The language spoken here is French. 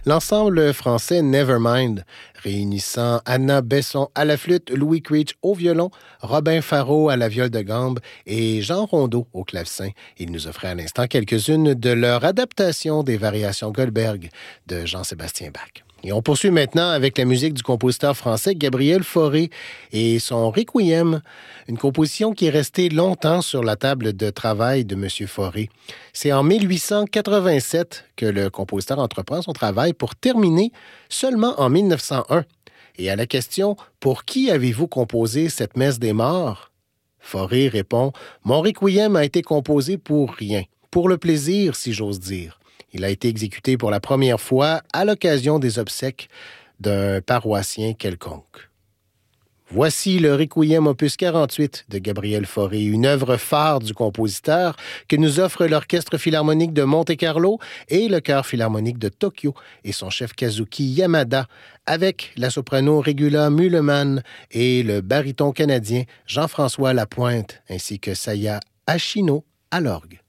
L'ensemble français Nevermind, réunissant Anna Besson à la flûte, Louis Creech au violon, Robin Faro à la viole de gambe et Jean Rondeau au clavecin. Il nous offrait à l'instant quelques-unes de leur adaptation des variations Goldberg de Jean-Sébastien Bach. Et on poursuit maintenant avec la musique du compositeur français Gabriel Fauré et son Requiem, une composition qui est restée longtemps sur la table de travail de M. Fauré. C'est en 1887 que le compositeur entreprend son travail pour terminer seulement en 1901. Et à la question « Pour qui avez-vous composé cette messe des morts ?» Fauré répond « Mon Requiem a été composé pour rien, pour le plaisir, si j'ose dire. » Il a été exécuté pour la première fois à l'occasion des obsèques d'un paroissien quelconque. Voici le Requiem opus 48 de Gabriel Fauré, une œuvre phare du compositeur que nous offre l'Orchestre philharmonique de Monte-Carlo et le Chœur philharmonique de Tokyo et son chef Kazuki Yamada, avec la soprano Regula Mühlemann et le baryton canadien Jean-François Lapointe, ainsi que Saya Ashino à l'orgue.